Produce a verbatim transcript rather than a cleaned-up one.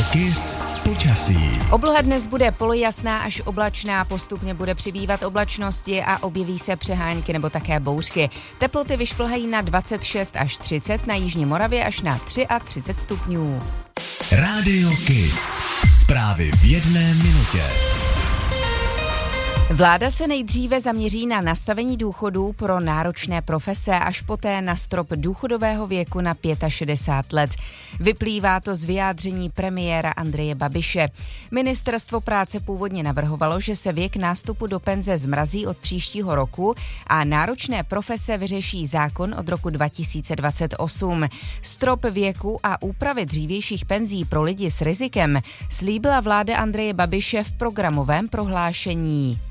Kiss počasí. Obloha dnes bude polojasná až oblačná, postupně bude přibývat oblačnosti a objeví se přehánky nebo také bouřky. Teploty vyšplhají na dvacet šest až třicet, na jižní Moravě až na třicet tři stupňů. Rádio Kiss. Zprávy v jedné minutě. Vláda se nejdříve zaměří na nastavení důchodů pro náročné profese, až poté na strop důchodového věku na šedesát pět let. Vyplývá to z vyjádření premiéra Andreje Babiše. Ministerstvo práce původně navrhovalo, že se věk nástupu do penze zmrazí od příštího roku a náročné profese vyřeší zákon od roku dva tisíce dvacet osm. Strop věku a úpravy dřívějších penzí pro lidi s rizikem slíbila vláda Andreje Babiše v programovém prohlášení.